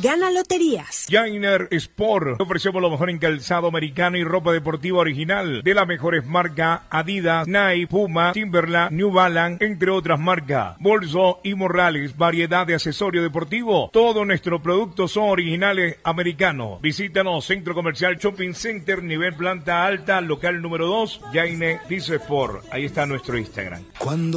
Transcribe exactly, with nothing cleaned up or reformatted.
Gana Loterías. Jainer Sport. Ofrecemos lo mejor en calzado americano y ropa deportiva original de las mejores marcas Adidas, Nike, Puma, Timberland, New Balance, entre otras marcas. Bolso y morrales, variedad de accesorio deportivo. Todos nuestros productos son originales americanos. Visítanos, Centro Comercial Shopping Center, nivel planta alta, local número dos, Jainer Sport. Ahí está nuestro Instagram. Cuando